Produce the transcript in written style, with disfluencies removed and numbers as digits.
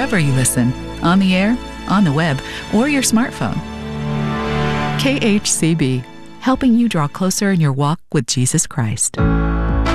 wherever you listen, on the air, on the web, or your smartphone. KHCB, helping you draw closer in your walk with Jesus Christ.